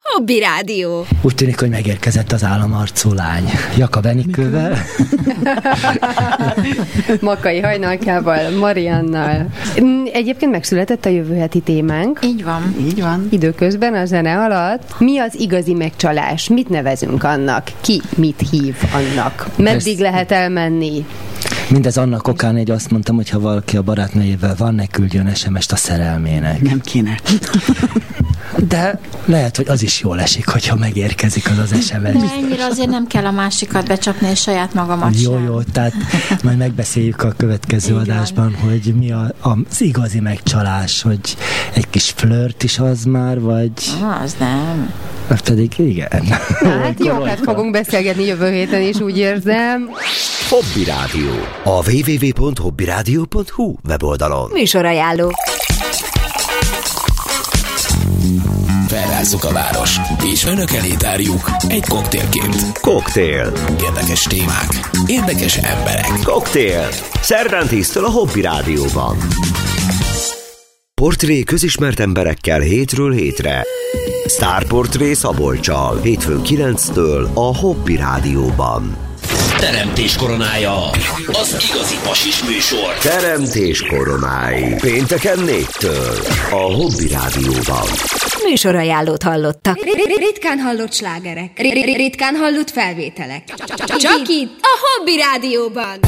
Hobby Rádió. Úgy tűnik, hogy megérkezett az államarcú lány. Jakab Enikővel. Makai Hajnalkával, Mariannal. Egyébként megszületett a jövő heti témánk. Így van. Így van. Időközben a zene alatt. Mi az igazi megcsalás? Mit nevezünk annak? Ki mit hív annak? Meddig lehet elmenni? Mindez annak okán, hogy azt mondtam, hogy ha valaki a barátnőjével van, ne küldjön SMS-t a szerelmének. Nem kéne. De lehet, hogy az is jól esik, hogyha megérkezik az SMS. De ennyire azért nem kell a másikat becsapni, és saját magamat sem. Jó, tehát majd megbeszéljük a következő adásban, hogy mi az igazi megcsalás, hogy egy kis flört is az már, vagy... Az nem. Pedig igen. Hát jókat fogunk beszélgetni jövő héten is, úgy érzem. Hobby Rádió. A www.hobbyradio.hu weboldalon. Műsorajánló. Felrázzuk a város, és önök elé tárjuk egy koktélként. Koktél. Érdekes témák, érdekes emberek. Koktél. Szerdán 10-től a Hobby Rádióban. Portré közismert emberekkel hétről hétre. Sztárportré Szabolccsal. Hétfőn 9-től a Hobby Rádióban. Teremtés koronája, az igazi pasis műsor. Teremtés koronái. Pénteken 4-től a Hobby Rádióban. Műsorajánlót hallottak. Ritkán hallott slágerek. Ritkán hallott felvételek. Csak itt a Hobby Rádióban.